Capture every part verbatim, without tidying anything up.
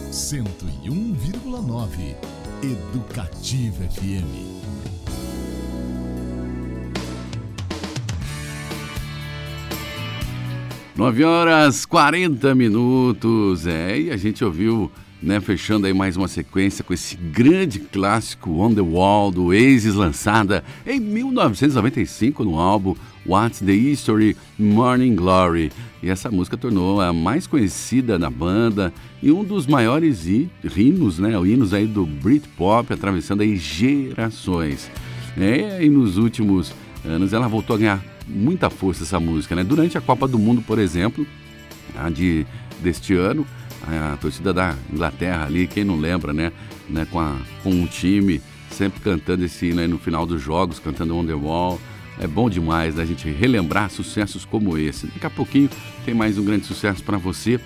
cento e um vírgula nove Educativa F M. nove horas e quarenta minutos, é, e a gente ouviu, né, fechando aí mais uma sequência com esse grande clássico On The Wall do Oasis, lançada em mil novecentos e noventa e cinco no álbum What's The History, Morning Glory. E essa música tornou a mais conhecida da banda e um dos maiores hinos, né, hinos aí do Britpop, atravessando aí gerações. É, e nos últimos anos ela voltou a ganhar muita força, essa música, né? Durante a Copa do Mundo, por exemplo, a de, deste ano, a, a torcida da Inglaterra ali, quem não lembra, né? né com, a, com um time sempre cantando esse hino aí no final dos jogos, cantando On The Wall. É bom demais, né, a gente relembrar sucessos como esse. Daqui a pouquinho tem mais um grande sucesso para você.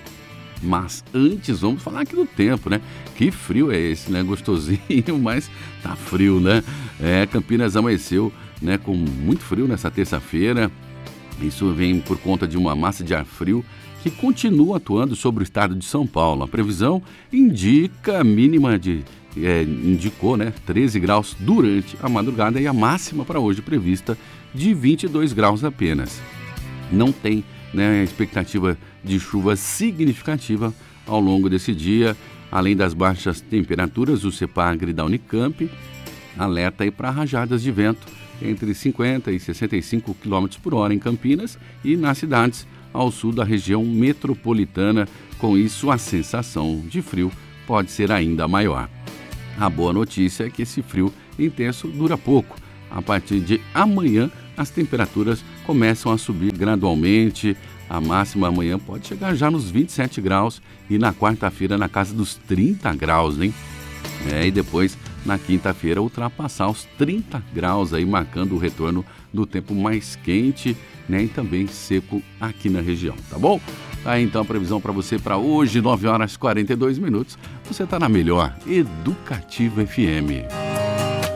Mas antes vamos falar aqui do tempo, né? Que frio é esse, né? Gostosinho, mas tá frio, né? É, Campinas amanheceu, né, com muito frio nessa terça-feira. Isso vem por conta de uma massa de ar frio que continua atuando sobre o estado de São Paulo. A previsão indica a mínima de é, indicou, né, treze graus durante a madrugada e a máxima para hoje prevista de vinte e dois graus apenas. Não tem, né, expectativa de chuva significativa ao longo desse dia. Além das baixas temperaturas, o CEPAGRE da Unicamp alerta aí para rajadas de vento entre cinquenta e sessenta e cinco quilômetros por hora em Campinas e nas cidades ao sul da região metropolitana. Com isso, a sensação de frio pode ser ainda maior. A boa notícia é que esse frio intenso dura pouco. A partir de amanhã, as temperaturas começam a subir gradualmente. A máxima amanhã pode chegar já nos vinte e sete graus e na quarta-feira na casa dos trinta graus, hein? É, e depois, na quinta-feira, ultrapassar os trinta graus, aí, marcando o retorno do tempo mais quente, né, e também seco aqui na região, tá bom? Aí então a previsão para você para hoje, nove horas e quarenta e dois minutos. Você está na melhor Educativa F M.